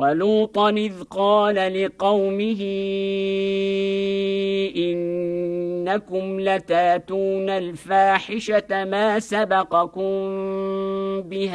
ولوطا إذ قال لقومه إنكم لتاتون الفاحشة ما سبقكم بها